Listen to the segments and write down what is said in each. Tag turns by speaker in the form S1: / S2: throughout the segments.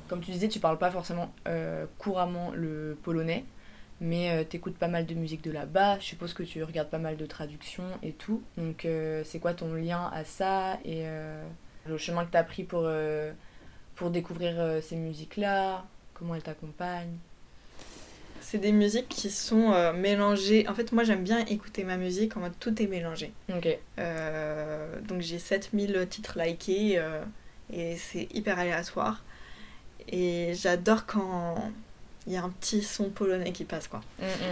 S1: comme tu disais, tu parles pas forcément couramment le polonais, mais t'écoutes pas mal de musique de là-bas. Je suppose que tu regardes pas mal de traductions et tout. Donc c'est quoi ton lien à ça et le chemin que t'as pris pour découvrir ces musiques-là? Comment elles t'accompagnent?
S2: C'est des musiques qui sont mélangées. En fait, moi, j'aime bien écouter ma musique en mode tout est mélangé.
S1: Ok.
S2: Donc, j'ai 7000 titres likés et c'est hyper aléatoire. Et j'adore quand il y a un petit son polonais qui passe, quoi.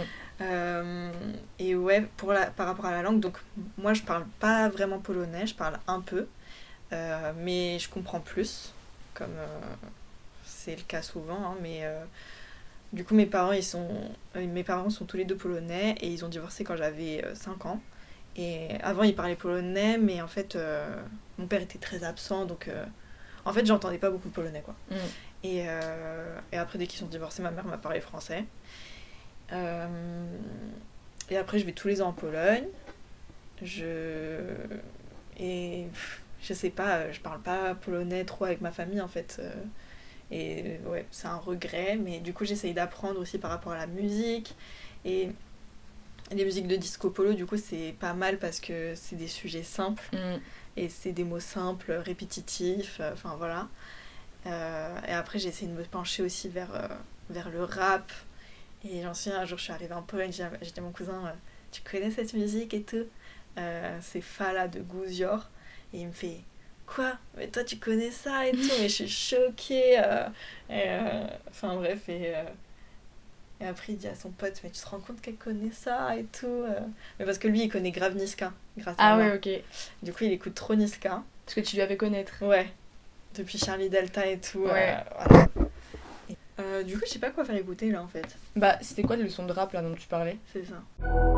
S2: Et ouais, par rapport à la langue, donc moi, je parle pas vraiment polonais, je parle un peu, mais je comprends plus, comme c'est le cas souvent, hein, mais... Du coup, mes parents sont tous les deux polonais et ils ont divorcé quand j'avais 5 ans. Et avant, ils parlaient polonais, mais en fait, mon père était très absent, donc en fait, j'entendais pas beaucoup le polonais, quoi. Et après, dès qu'ils sont divorcés, ma mère m'a parlé français. Et après, je vais tous les ans en Pologne. Et je sais pas, je parle pas polonais trop avec ma famille, en fait. Et ouais, c'est un regret, mais du coup j'essaye d'apprendre aussi par rapport à la musique. Et les musiques de disco polo, du coup c'est pas mal parce que c'est des sujets simples et c'est des mots simples, répétitifs, enfin voilà. Et après j'ai essayé de me pencher aussi vers le rap. Et j'en suis un jour je suis arrivée en Pologne, j'ai dit à mon cousin tu connais cette musique et tout, c'est Fala de Guzior. Et il me fait quoi? Mais toi tu connais ça et tout, mais je suis choquée. Enfin bref, et après il dit à son pote, mais tu te rends compte qu'elle connaît ça et tout. Mais parce que lui il connaît grave Niska, grâce à moi.
S1: Ah ouais, ok.
S2: Du coup il écoute trop Niska.
S1: Parce que tu lui avais connaître.
S2: Ouais, depuis Charlie Delta et tout.
S1: Ouais.
S2: Voilà. Du coup je sais pas quoi faire écouter là en fait.
S1: Bah, c'était quoi le son de rap là dont tu parlais?
S2: C'est ça.